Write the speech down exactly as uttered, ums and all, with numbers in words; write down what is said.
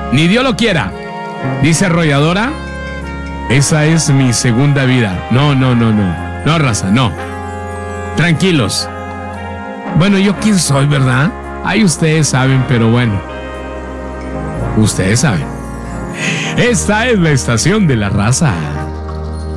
Ni Dios lo quiera. Dice Arrolladora, esa es mi segunda vida. No, no, no, no. No, raza, no. Tranquilos. Bueno, ¿yo quién soy, verdad? Ahí ustedes saben, pero bueno. Ustedes saben. Esta es la estación de la raza.